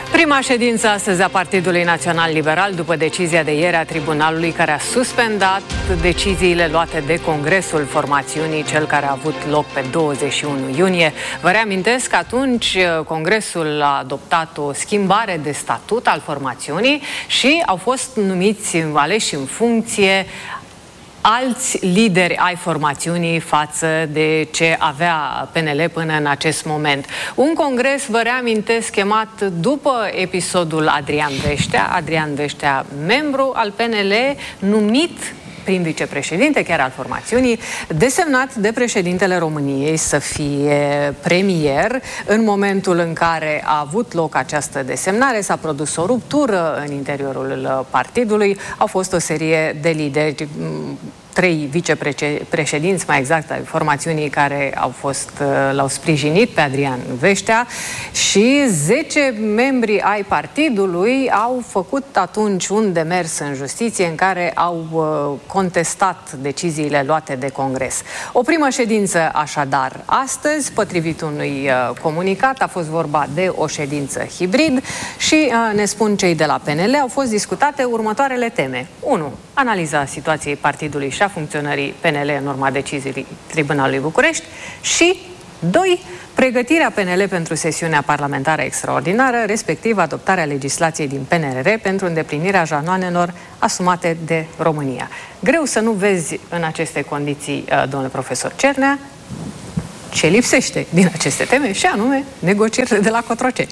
Prima ședință astăzi a Partidului Național Liberal după decizia de ieri a Tribunalului care a suspendat deciziile luate de Congresul formațiunii, cel care a avut loc pe 21 iunie. Vă reamintesc că atunci Congresul a adoptat o schimbare de statut al formațiunii și au fost numiți, aleși în funcție alți lideri ai formațiunii față de ce avea PNL până în acest moment. Un congres, vă reamintesc, chemat după episodul Adrian Veștea. Adrian Veștea, membru al PNL, numit prim vicepreședinte chiar al formațiunii, desemnat de președintele României să fie premier. În momentul în care a avut loc această desemnare, s-a produs o ruptură în interiorul partidului. Au fost o serie de lideri, 3 vicepreședinți, mai exact, ai formațiunii care l-au sprijinit pe Adrian Veștea și 10 membri ai partidului au făcut atunci un demers în justiție în care au contestat deciziile luate de Congres. O primă ședință, așadar, astăzi, potrivit unui comunicat, a fost vorba de o ședință hibrid și ne spun cei de la PNL, au fost discutate următoarele teme. 1. Analiza situației partidului și a funcționării PNL în urma deciziei Tribunalului București și 2. Pregătirea PNL pentru sesiunea parlamentară extraordinară, respectiv adoptarea legislației din PNRR pentru îndeplinirea jaloanelor asumate de România. Greu să nu vezi în aceste condiții, domnule profesor Cernea, ce lipsește din aceste teme și anume negocierile de la Cotroceni.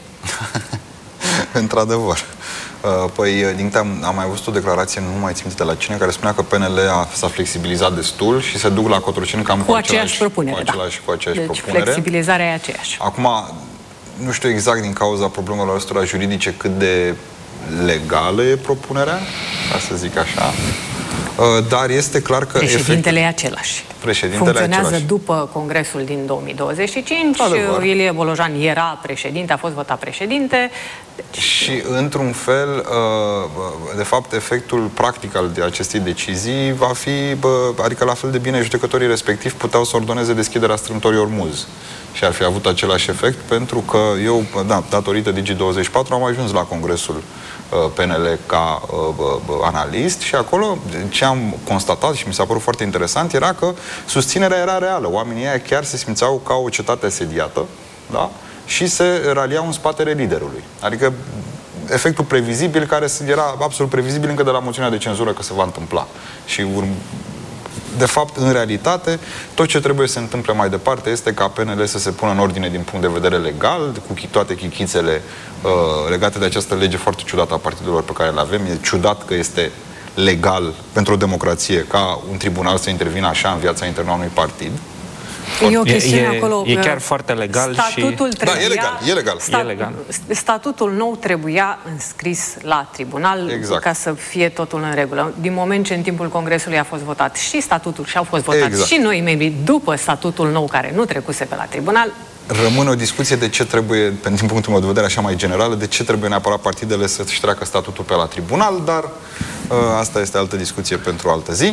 Într-adevăr. Păi, din câte am mai văzut o declarație, nu mai țin minte de la cine, care spunea că PNL s-a flexibilizat destul și se duc la Cotroceni cam cu aceeași propunere. Deci flexibilizarea e aceeași. Acum, nu știu exact din cauza problemelor astea juridice cât de legală e propunerea, ca să zic așa. Dar este clar că președintele e același. Funcționează după Congresul din 2025. Ilie Bolojan era președinte, a fost votat președinte. Și, într-un fel, de fapt, efectul practic al acestei decizii va fi, adică la fel de bine judecătorii respectivi puteau să ordoneze deschiderea strâmtorii Ormuz. Și ar fi avut același efect, pentru că eu, datorită Digi24, am ajuns la Congresul PNL ca analist și acolo ce am constatat și mi s-a părut foarte interesant era că susținerea era reală. Oamenii ăia chiar se simțeau ca o cetate asediată, da? Și se raliau în spatele liderului. Adică efectul previzibil, care era absolut previzibil încă de la moțiunea de cenzură că se va întâmpla. Și de fapt, în realitate, tot ce trebuie să se întâmple mai departe este ca PNL să se pună în ordine din punct de vedere legal, cu toate chichițele legate de această lege foarte ciudată a partidelor pe care le avem. E ciudat că este legal pentru o democrație ca un tribunal să intervină așa în viața internă a unui partid. E o chestiune acolo. E chiar foarte legal statutul și... trebuia, e legal. Statutul nou trebuia înscris la tribunal, exact, ca să fie totul în regulă. Din moment ce în timpul Congresului a fost votat și statutul și au fost votați și noi membrii după statutul nou care nu trecuse pe la tribunal. Rămâne o discuție de ce trebuie, din punctul meu de vedere așa mai generală, de ce trebuie neapărat partidele să-și treacă statutul pe la tribunal, dar asta este altă discuție pentru altă zi.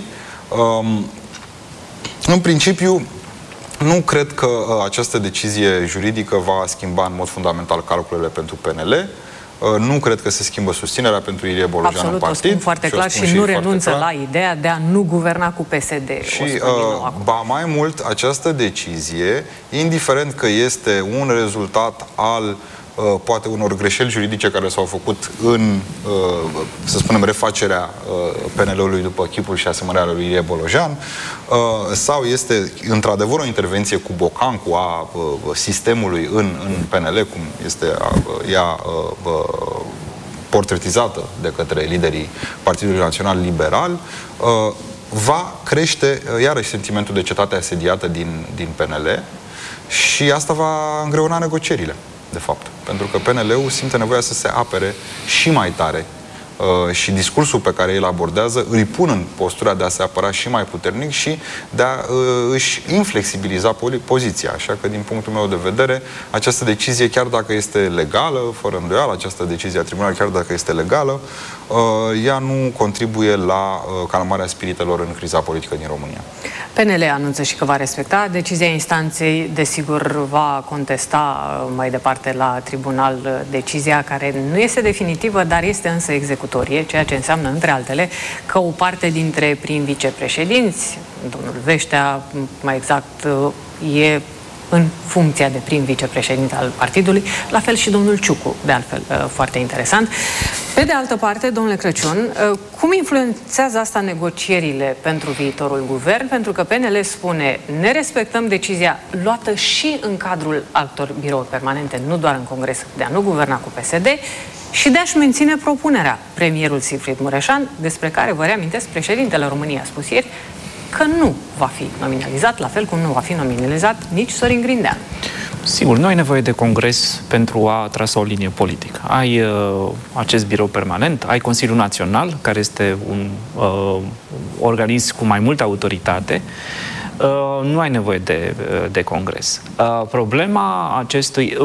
În principiu, nu cred că această decizie juridică va schimba în mod fundamental calculele pentru PNL. Nu cred că se schimbă susținerea pentru Ilie Bolojan în partid. Absolut, o spun foarte clar și nu renunță la ideea de a nu guverna cu PSD. Și, ba mai mult, această decizie, indiferent că este un rezultat al poate unor greșeli juridice care s-au făcut în, să spunem, refacerea PNL-ului după chipul și asemănarea lui Ilie Bolojan, sau este într-adevăr o intervenție cu bocancul a sistemului în PNL, cum este ea portretizată de către liderii Partidului Național Liberal, va crește iarăși sentimentul de cetate asediată din PNL și asta va îngreuna negocierile, de fapt. Pentru că PNL-ul simte nevoia să se apere și mai tare și discursul pe care îl abordează îi pun în postura de a se apăra și mai puternic și de a își inflexibiliza poziția. Așa că, din punctul meu de vedere, această decizie, chiar dacă este legală, fără îndoială, această decizie a tribunalului, chiar dacă este legală, ea nu contribuie la calmarea spiritelor în criza politică din România. PNL anunță și că va respecta decizia instanței, desigur va contesta mai departe la tribunal decizia care nu este definitivă, dar este însă executorie, ceea ce înseamnă, între altele, că o parte dintre prim-vicepreședinți, domnul Veștea, mai exact, e în funcția de prim-vicepreședinte al partidului, la fel și domnul Ciucu, de altfel, foarte interesant. Pe de altă parte, domnule Crăciun, cum influențează asta negocierile pentru viitorul guvern? Pentru că PNL spune, ne respectăm decizia luată și în cadrul altor birouri permanente, nu doar în Congres, de a nu guverna cu PSD, și de a-și menține propunerea. Premierul Sigfrid Mureșan, despre care, vă reamintesc, președintele României a spus ieri că nu va fi nominalizat, la fel cum nu va fi nominalizat nici Sorin Grindeanu. Sigur, nu ai nevoie de congres pentru a trasa o linie politică. Ai acest birou permanent, ai Consiliul Național, care este un organism cu mai multă autoritate, nu ai nevoie de congres. Problema acestui...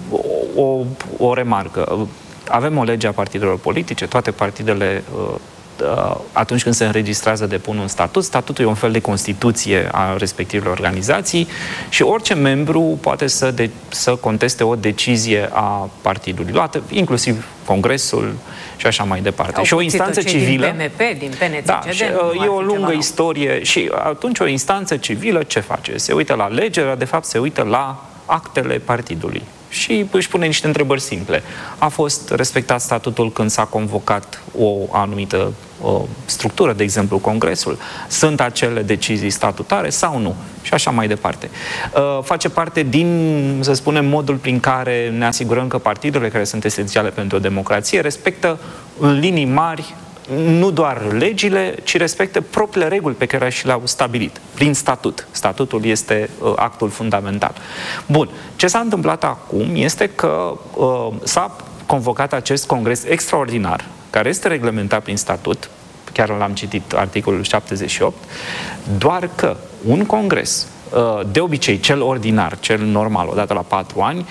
O remarcă. Avem o lege a partidelor politice, toate partidele... atunci când se înregistrează depun un statut. Statutul e un fel de constituție a respectivelor organizații și orice membru poate să conteste o decizie a partidului luată, inclusiv Congresul și așa mai departe. Au și o instanță civilă... din PMP, din PNCCD... Da, și, e o lungă istorie și atunci o instanță civilă ce face? Se uită la legea, de fapt se uită la actele partidului și își pune niște întrebări simple. A fost respectat statutul când s-a convocat o anumită structură, de exemplu Congresul? Sunt acele decizii statutare sau nu? Și așa mai departe. Face parte din, să spunem, modul prin care ne asigurăm că partidele care sunt esențiale pentru o democrație respectă în linii mari nu doar legile, ci respectă propriile reguli pe care și le-au stabilit prin statut. Statutul este actul fundamental. Bun. Ce s-a întâmplat acum este că s-a convocat acest congres extraordinar, care este reglementat prin statut, chiar l-am citit articolul 78, doar că un congres, de obicei cel ordinar, cel normal, odată la 4 ani,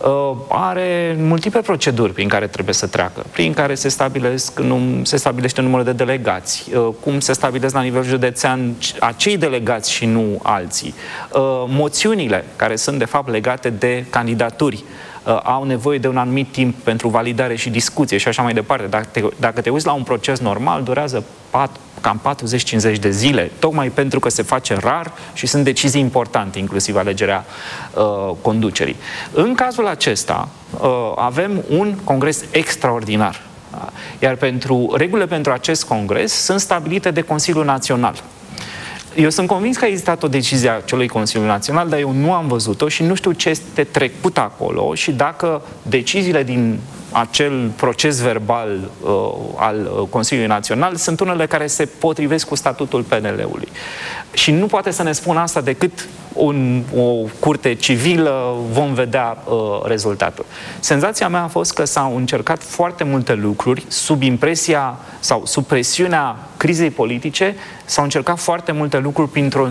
are multiple proceduri prin care trebuie să treacă, prin care se stabilește numărul de delegați, cum se stabilesc la nivel județean acei delegați și nu alții, moțiunile care sunt de fapt legate de candidaturi au nevoie de un anumit timp pentru validare și discuție și așa mai departe. Dacă te uiți la un proces normal, durează cam 40-50 de zile, tocmai pentru că se face rar și sunt decizii importante, inclusiv alegerea conducerii. În cazul acesta avem un congres extraordinar. Iar regulile pentru acest congres sunt stabilite de Consiliul Național. Eu sunt convins că a existat o decizie a acelui Consiliu Național, dar eu nu am văzut-o și nu știu ce este trecut acolo și dacă deciziile din acel proces verbal al Consiliului Național sunt unele care se potrivesc cu statutul PNL-ului. Și nu poate să ne spună asta decât o curte civilă, vom vedea rezultatul. Senzația mea a fost că s-au încercat foarte multe lucruri sub impresia sau sub presiunea crizei politice, s-au încercat foarte multe lucruri printr-o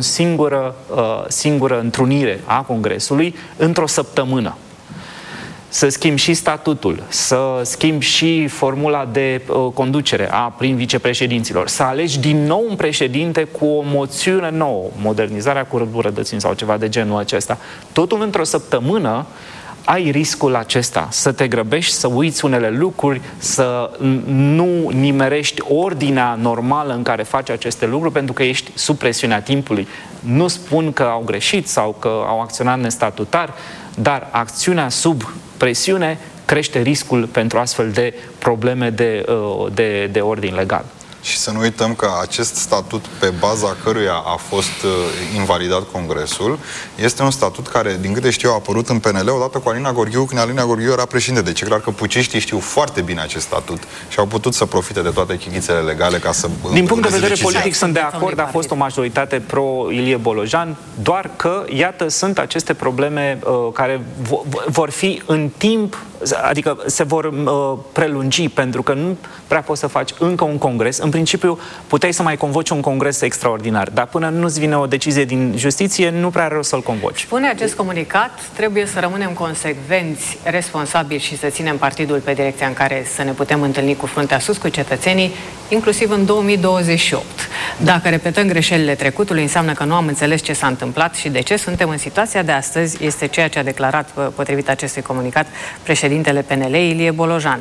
singură întrunire a Congresului într-o săptămână. Să schimbi și statutul, să schimbi și formula de conducere a prim-vicepreședinților, să alegi din nou un președinte cu o moțiune nouă, modernizarea cu rădățini sau ceva de genul acesta. Totul într-o săptămână ai riscul acesta, să te grăbești, să uiți unele lucruri, să nu nimerești ordinea normală în care faci aceste lucruri pentru că ești sub presiunea timpului. Nu spun că au greșit sau că au acționat nestatutar, dar acțiunea sub presiune crește riscul pentru astfel de probleme de ordin legal. Și să nu uităm că acest statut pe baza căruia a fost invalidat Congresul este un statut care, din câte știu, a apărut în PNL odată cu Alina Gorghiu, când Alina Gorghiu era președinte. Deci e clar că puciștii știu foarte bine acest statut și au putut să profite de toate chichițele legale ca să... Din punct de vedere politic sunt de acord, a fost o majoritate pro-Ilie Bolojan, doar că, iată, sunt aceste probleme care vor fi în timp adică se vor prelungi, pentru că nu prea poți să faci încă un congres. În principiu, puteai să mai convoci un congres extraordinar, dar până nu-ți vine o decizie din justiție, nu prea are rost să-l convoci. Spune acest comunicat, trebuie să rămânem consecvenți, responsabili și să ținem partidul pe direcția în care să ne putem întâlni cu fruntea sus cu cetățenii, inclusiv în 2028. Dacă repetăm greșelile trecutului, înseamnă că nu am înțeles ce s-a întâmplat și de ce suntem în situația de astăzi, este ceea ce a declarat, potrivit acestui comunicat, președintele PNL, Ilie Bolojan.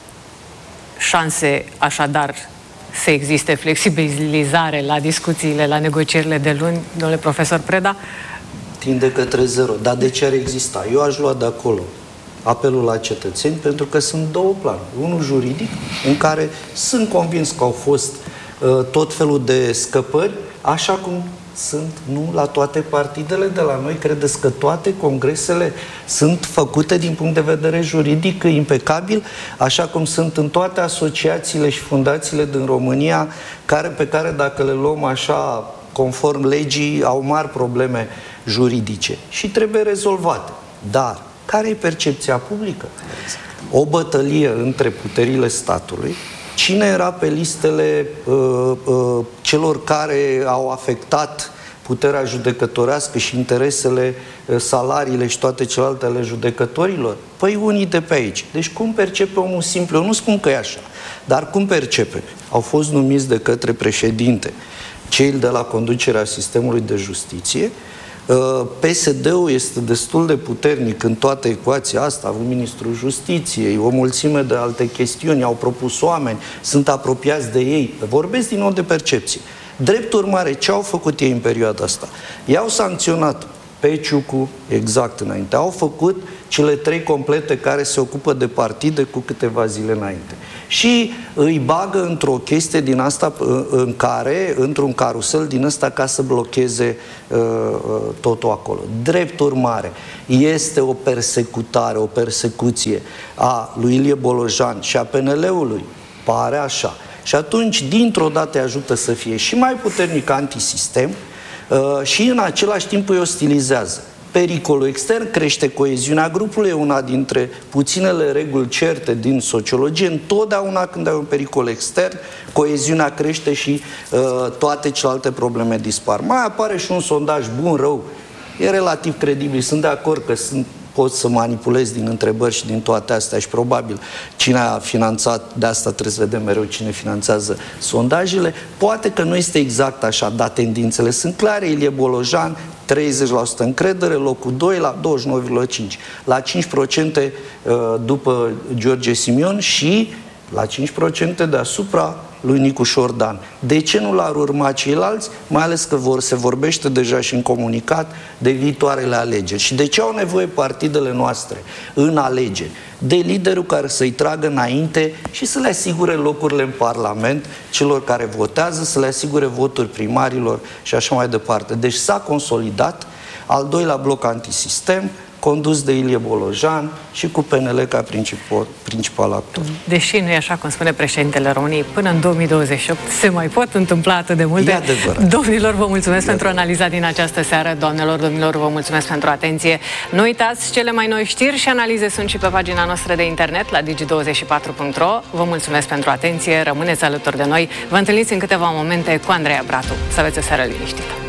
Șanse, așadar, să existe flexibilizare la discuțiile, la negocierile de luni, domnule profesor Preda? Tinde către zero. Dar de ce ar exista? Eu aș lua de acolo apelul la cetățeni, pentru că sunt două planuri. Unul juridic, în care sunt convins că au fost tot felul de scăpări, așa cum sunt, nu la toate partidele de la noi. Credeți că toate congresele sunt făcute din punct de vedere juridic impecabil, așa cum sunt în toate asociațiile și fundațiile din România, pe care dacă le luăm așa conform legii, au mari probleme juridice și trebuie rezolvate. Dar care e percepția publică? O bătălie între puterile statului. Cine era pe listele celor care au afectat puterea judecătorească și interesele, salariile și toate celelalte ale judecătorilor? Păi unii de pe aici. Deci cum percepe omul simplu? Eu nu spun că e așa, dar cum percepe? Au fost numiți de către președinte cei de la conducerea sistemului de justiție. PSD-ul este destul de puternic în toată ecuația asta, a avut ministrul justiției, o mulțime de alte chestiuni, au propus oameni, sunt apropiați de ei. Vorbesc din nou de percepție. Drept urmare, ce au făcut ei în perioada asta? I-au sancționat pe Ciucu, exact înainte. Au făcut cele 3 complete care se ocupă de partide cu câteva zile înainte. Și îi bagă într-o chestie din asta în care, într-un carusel din ăsta, ca să blocheze totul acolo. Drept urmare, este o persecutare, o persecuție a lui Ilie Bolojan și a PNL-ului. Pare așa. Și atunci, dintr-o dată, ajută să fie și mai puternic antisistem și în același timp îi ostilizează. Pericolul extern crește coeziunea grupului, e una dintre puținele reguli certe din sociologie. Întotdeauna când ai un pericol extern, coeziunea crește și toate celelalte probleme dispar. Mai apare și un sondaj bun, rău, e relativ credibil, sunt de acord că poți să manipulezi din întrebări și din toate astea și probabil cine a finanțat, de asta trebuie să vedem mereu cine finanțează sondajele. Poate că nu este exact așa, dar tendințele sunt clare. Ilie Bolojan, 30% încredere, locul 2 la 29,5%. La 5% după George Simion și la 5% deasupra lui Nicu Șordan. De ce nu l-ar urma ceilalți? Mai ales că se vorbește deja și în comunicat de viitoarele alegeri. Și de ce au nevoie partidele noastre în alegeri? De liderul care să-i tragă înainte și să le asigure locurile în Parlament celor care votează, să le asigure voturi primarilor și așa mai departe. Deci s-a consolidat al doilea bloc antisistem, condus de Ilie Bolojan și cu PNL ca principal actor. Deși nu e așa cum spune președintele României, până în 2028 se mai pot întâmpla atât de multe. E adevărat. Domnilor, vă mulțumesc pentru analiza din această seară. Doamnelor, domnilor, vă mulțumesc pentru atenție. Nu uitați, cele mai noi știri și analize sunt și pe pagina noastră de internet la digi24.ro. Vă mulțumesc pentru atenție, rămâneți alături de noi. Vă întâlniți în câteva momente cu Andreea Bratu. Să aveți o seară liniștită.